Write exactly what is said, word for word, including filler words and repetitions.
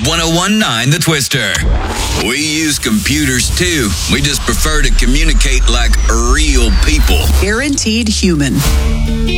one oh one point nine The Twister. We use computers too. We just prefer to communicate like real people. Guaranteed human.